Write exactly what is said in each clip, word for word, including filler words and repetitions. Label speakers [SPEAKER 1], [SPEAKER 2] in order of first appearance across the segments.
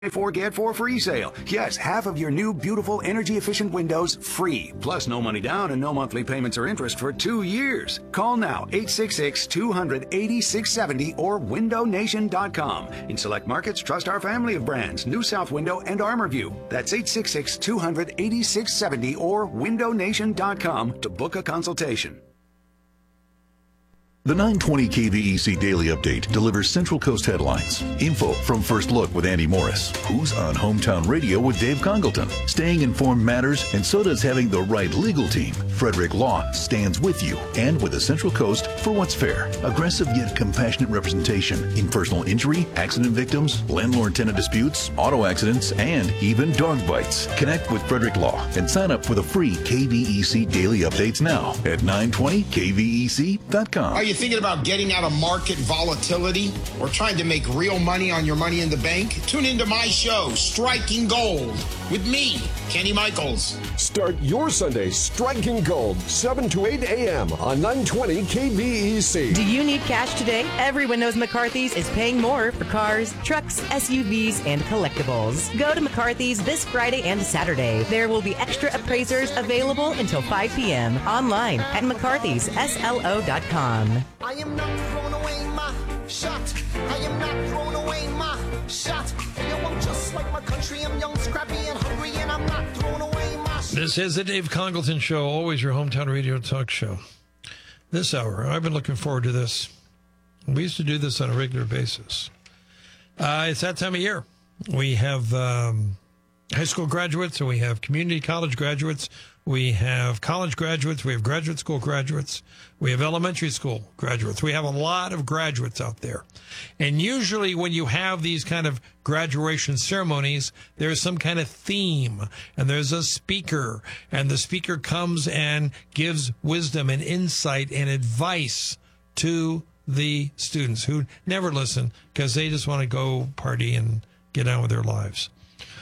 [SPEAKER 1] four get four free sale. Yes, half of your new beautiful energy efficient windows free. Plus no money down and no monthly payments or interest for two years. Call now eight six six, two hundred, eighty-six seventy or window nation dot com. In select markets, trust our family of brands, New South Window and ArmorView. That's eight six six, two hundred, eighty-six seventy or window nation dot com to book a consultation.
[SPEAKER 2] The nine twenty K V E C Daily Update delivers Central Coast headlines, info from First Look with Andy Morris, who's on Hometown Radio with Dave Congleton. Staying informed matters, and so does having the right legal team. Frederick Law stands with you and with the Central Coast for what's fair. Aggressive yet compassionate representation in personal injury, accident victims, landlord-tenant disputes, auto accidents, and even dog bites. Connect with Frederick Law and sign up for the free K V E C Daily Updates now at nine twenty K V E C dot com.
[SPEAKER 3] Are you thinking about getting out of market volatility or trying to make real money on your money in the bank? Tune into my show, Striking Gold, with me, Kenny Michaels.
[SPEAKER 4] Start your Sunday striking gold, seven to eight a.m. on nine twenty K V E C.
[SPEAKER 5] Do you need cash today? Everyone knows McCarthy's is paying more for cars, trucks, S U Vs, and collectibles. Go to McCarthy's this Friday and Saturday. There will be extra appraisers available until five p.m. online at mccarthys s l o dot com.
[SPEAKER 6] I am not throwing away my shot. I am not throwing away my shot. Yo, I'm just like my country. I'm young, scrappy, and hungry, and I'm not throwing away my shot.
[SPEAKER 7] This is the Dave Congleton Show, always your hometown radio talk show. This hour, I've been looking forward to this. We used to do this on a regular basis. Uh, it's that time of year. We have um, high school graduates, and we have community college graduates. We have college graduates. We have graduate school graduates. We have elementary school graduates. We have a lot of graduates out there. And usually when you have these kind of graduation ceremonies, there's some kind of theme, and there's a speaker, and the speaker comes and gives wisdom and insight and advice to the students who never listen because they just want to go party and get on with their lives.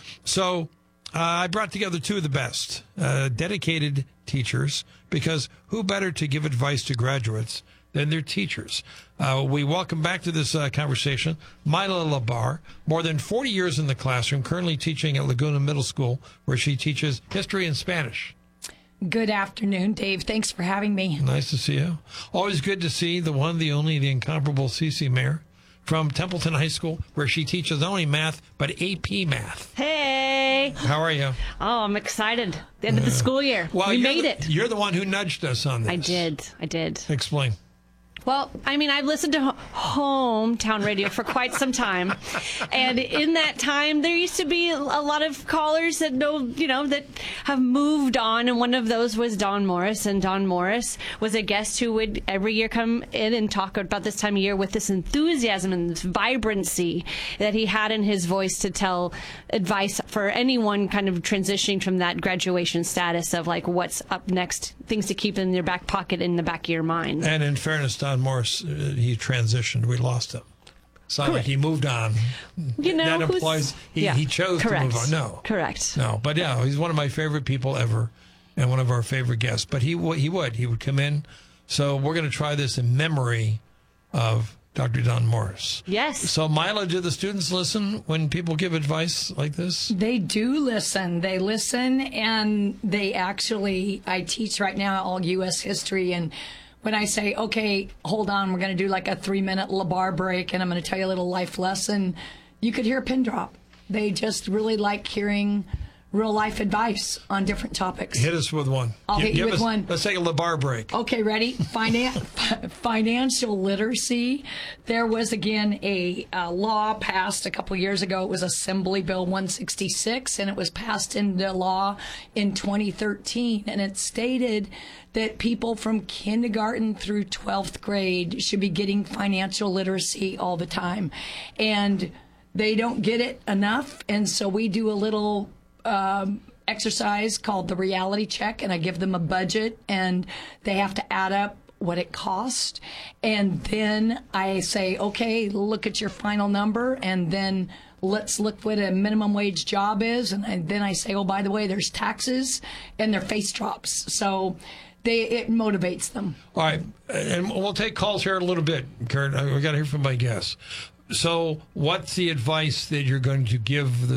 [SPEAKER 7] So Uh, I brought together two of the best, uh, dedicated teachers, because who better to give advice to graduates than their teachers? Uh, we welcome back to this uh, conversation Mila Labar, more than forty years in the classroom, currently teaching at Laguna Middle School, where she teaches history and Spanish.
[SPEAKER 8] Good afternoon, Dave. Thanks for having me.
[SPEAKER 7] Nice to see you. Always good to see the one, the only, the incomparable Cece Mayer from Templeton High School, where she teaches not only math, but A P math.
[SPEAKER 9] Hey.
[SPEAKER 7] How are you?
[SPEAKER 9] Oh, I'm excited. The end of the school year.
[SPEAKER 7] Well,
[SPEAKER 9] we made
[SPEAKER 7] the,
[SPEAKER 9] it.
[SPEAKER 7] You're the one who nudged us on this.
[SPEAKER 9] I did. I did.
[SPEAKER 7] Explain.
[SPEAKER 9] Well, I mean, I've listened to hometown radio for quite some time. And in that time, there used to be a lot of callers that know, you know, that have moved on. And one of those was Don Morris. And Don Morris was a guest who would every year come in and talk about this time of year with this enthusiasm and this vibrancy that he had in his voice to tell advice for anyone kind of transitioning from that graduation status of like what's up next, things to keep in your back pocket, in the back of your mind.
[SPEAKER 7] And in fairness, Don Morris, uh, he transitioned. We lost him. It's not like he moved on.
[SPEAKER 9] You know,
[SPEAKER 7] that implies he,
[SPEAKER 9] yeah,
[SPEAKER 7] he chose
[SPEAKER 9] correct.
[SPEAKER 7] to move on. No.
[SPEAKER 9] Correct.
[SPEAKER 7] No, but yeah, he's one of my favorite people ever and one of our favorite guests. But he, he would. He would come in. So we're going to try this in memory of Doctor Don Morris.
[SPEAKER 9] Yes.
[SPEAKER 7] So, Mila, do the students listen when people give advice like this?
[SPEAKER 8] They do listen. They listen, and they actually, I teach right now all U S history, and when I say, okay, hold on, we're going to do like a three-minute Labar break, and I'm going to tell you a little life lesson, you could hear a pin drop. They just really like hearing real-life advice on different topics.
[SPEAKER 7] Hit us with one.
[SPEAKER 8] I'll hit you with
[SPEAKER 7] us,
[SPEAKER 8] one.
[SPEAKER 7] Let's take a Labar break.
[SPEAKER 8] Okay, ready? Finan- financial literacy. There was, again, a, a law passed a couple years ago. It was Assembly Bill one sixty-six, and it was passed into law in twenty thirteen. And it stated that people from kindergarten through twelfth grade should be getting financial literacy all the time. And they don't get it enough, and so we do a little Um, exercise called the reality check, and I give them a budget, and they have to add up what it cost, and then I say, okay, look at your final number, and then let's look what a minimum wage job is, and, and then I say, oh, by the way, there's taxes, and their face drops. So they it motivates them.
[SPEAKER 7] All right, and we'll take calls here in a little bit, Kurt. We've got to hear from my guests. So what's the advice that you're going to give the